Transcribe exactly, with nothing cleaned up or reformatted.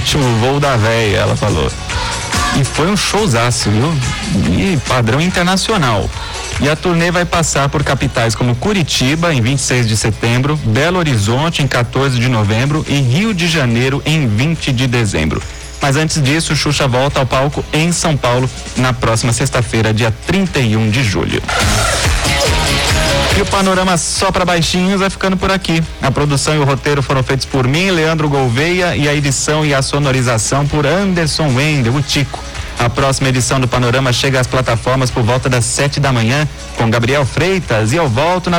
último voo da véia, ela falou. E foi um showzaço, viu? E padrão internacional. E a turnê vai passar por capitais como Curitiba, em vinte e seis de setembro, Belo Horizonte, em quatorze de novembro e Rio de Janeiro, em vinte de dezembro. Mas antes disso, Xuxa volta ao palco em São Paulo na próxima sexta-feira, dia trinta e um de julho. E o Panorama Só para Baixinhos vai ficando por aqui. A produção e o roteiro foram feitos por mim, Leandro Gouveia, e a edição e a sonorização por Anderson Wendel, o Tico. A próxima edição do Panorama chega às plataformas por volta das sete da manhã, com Gabriel Freitas, e eu volto na